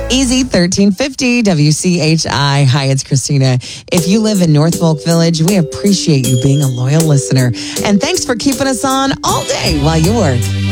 Easy 1350 WCHI. Hi, it's Christina. If you live in North Folk Village, we appreciate you being a loyal listener. And thanks for keeping us on all day while you work.